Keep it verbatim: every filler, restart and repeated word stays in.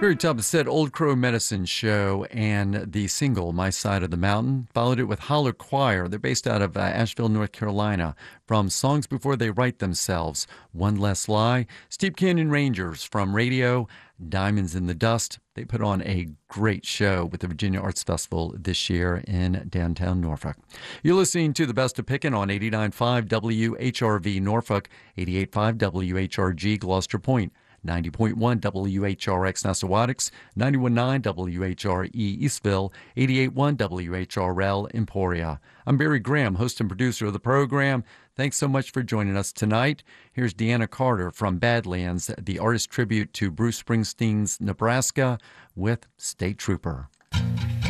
Very top of set Old Crow Medicine Show and the single My Side of the Mountain. Followed it with Holler Choir. They're based out of uh, Asheville, North Carolina. From Songs Before They Write Themselves, One Less Lie. Steep Canyon Rangers from Radio, Diamonds in the Dust. They put on a great show with the Virginia Arts Festival this year in downtown Norfolk. You're listening to The Best of Pickin' on eighty-nine point five W H R V Norfolk, eighty-eight point five W H R G Gloucester Point, ninety point one W H R X Nessawadox, ninety-one point nine W H R E Eastville, eighty-eight point one W H R L Emporia. I'm Barry Graham, host and producer of the program. Thanks so much for joining us tonight. Here's Deanna Carter from Badlands, the artist tribute to Bruce Springsteen's Nebraska with State Trooper.